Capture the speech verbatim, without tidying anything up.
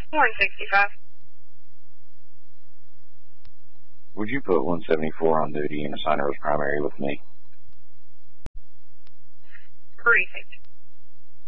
one sixty-five. Would you put one seventy-four on duty and assign her as primary with me? Perfect.